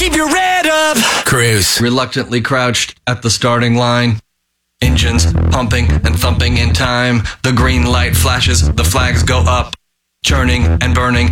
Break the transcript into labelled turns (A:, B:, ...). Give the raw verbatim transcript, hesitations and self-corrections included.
A: keep your head up.
B: Cruise.
C: Reluctantly crouched at the starting line. Engines pumping and thumping in time. The green light flashes, the flags go up. Churning and burning